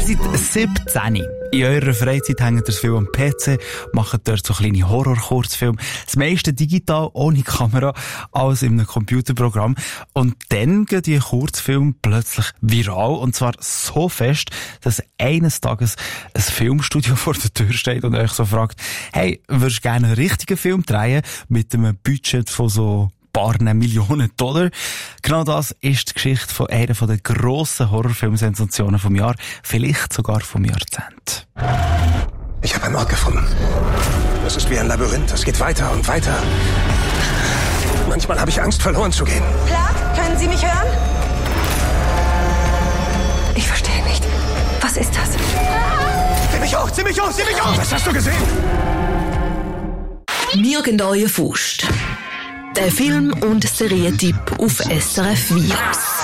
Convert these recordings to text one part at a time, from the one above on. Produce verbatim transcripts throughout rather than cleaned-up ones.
seid siebzehn. In eurer Freizeit hängt ihr viel am P C, macht dort so kleine Horror-Kurzfilme. Das meiste digital, ohne Kamera, alles in einem Computerprogramm. Und dann gehen die Kurzfilme plötzlich viral. Und zwar so fest, dass eines Tages ein Filmstudio vor der Tür steht und euch so fragt, hey, würdest du gerne einen richtigen Film drehen mit einem Budget von so paar Millionen Dollar? Genau das ist die Geschichte von einer der grossen Horrorfilmsensationen vom Jahr, vielleicht sogar vom Jahrzehnt. Ich habe einen Ort gefunden. Es ist wie ein Labyrinth, es geht weiter und weiter. Manchmal habe ich Angst, verloren zu gehen. Clark, können Sie mich hören? Ich verstehe nicht. Was ist das? Zieh mich hoch, zieh mich hoch, zieh mich hoch! Was hast du gesehen? Nirgendwo Faust. Der Film- und Serientipp auf S R F Virus.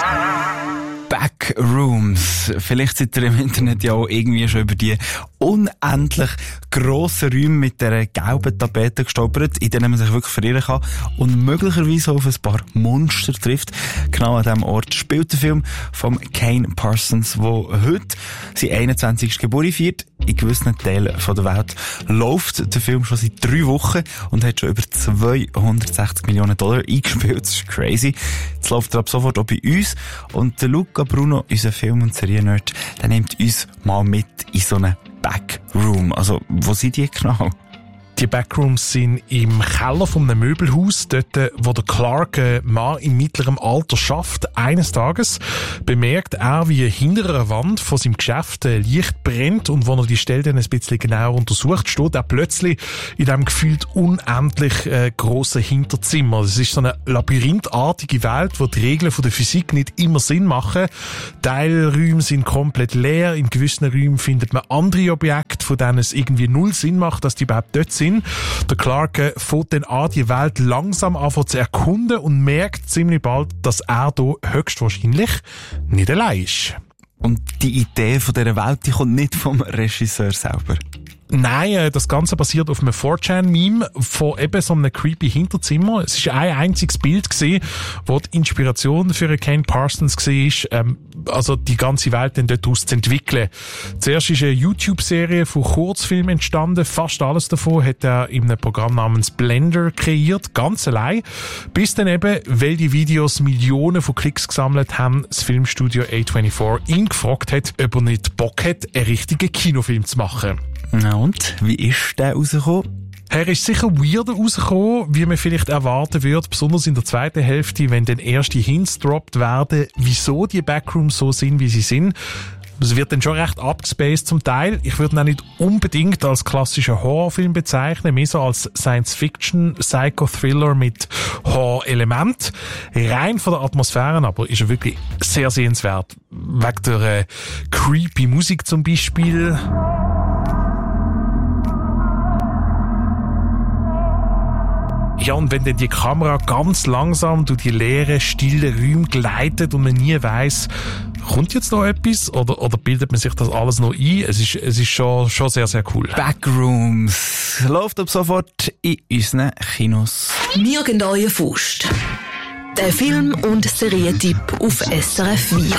Backrooms. Vielleicht seid ihr im Internet ja auch irgendwie schon über die unendlich grossen Räume mit dieser gelben Tapete gestolpert, in denen man sich wirklich verirren kann und möglicherweise auf ein paar Monster trifft. Genau an diesem Ort spielt der Film von Kane Parsons, der heute sein einundzwanzigsten Geburtstag feiert. In gewissen Teilen der Welt läuft der Film schon seit drei Wochen und hat schon über zweihundertsechzig Millionen Dollar eingespielt. Das ist crazy. Jetzt läuft er ab sofort auch bei uns. Und der Luca Bruno, unser Film- und Seriennerd, der nimmt uns mal mit in so einen Backroom. Also, wo sind die genau? Die Backrooms sind im Keller von einem Möbelhaus, dort, wo der Clark, ein Mann im mittleren Alter, schafft. Eines Tages bemerkt er, wie hinter einer Wand von seinem Geschäft Licht brennt, und wenn er die Stelle dann ein bisschen genauer untersucht, steht er plötzlich in diesem gefühlt unendlich äh, grossen Hinterzimmer. Es ist so eine labyrinthartige Welt, wo die Regeln von der Physik nicht immer Sinn machen. Teilräume sind komplett leer, in gewissen Räumen findet man andere Objekte, von denen es irgendwie null Sinn macht, dass die überhaupt dort sind. Der Clark äh, fängt dann an, die Welt langsam anfangen zu erkunden und merkt ziemlich bald, dass er hier höchstwahrscheinlich nicht allein ist. Und die Idee von dieser Welt, die kommt nicht vom Regisseur selber. Nein, das Ganze basiert auf einem four chan Meme von eben so einem creepy Hinterzimmer. Es ist ein einziges Bild gewesen, wo die Inspiration für Kane Parsons war, ähm, also die ganze Welt dann dort aus zu entwickeln. Zuerst ist eine YouTube-Serie von Kurzfilmen entstanden. Fast alles davon hat er in einem Programm namens Blender kreiert, ganz allein. Bis dann eben, weil die Videos Millionen von Klicks gesammelt haben, das Filmstudio A vierundzwanzig ihn gefragt hat, ob er nicht Bock hat, einen richtigen Kinofilm zu machen. Na und, wie ist der rausgekommen? Er ist sicher weirder rausgekommen, wie man vielleicht erwarten würde, besonders in der zweiten Hälfte, wenn dann erste Hints droppt werden, wieso die Backrooms so sind, wie sie sind. Es wird dann schon recht abgespaced zum Teil. Ich würde ihn auch nicht unbedingt als klassischen Horrorfilm bezeichnen, mehr so als Science-Fiction, Psycho-Thriller mit Horror-Element. Rein von der Atmosphäre aber ist er wirklich sehr sehenswert. Wegen der äh, creepy Musik zum Beispiel. Ja, und wenn dann die Kamera ganz langsam durch die leeren, stillen Räume gleitet und man nie weiss, kommt jetzt noch etwas oder, oder bildet man sich das alles noch ein? Es ist, es ist schon, schon sehr, sehr cool. Backrooms läuft ab sofort in unseren Kinos. Nirgendwo Faust. Der Film- und Serientipp auf S R F Virus.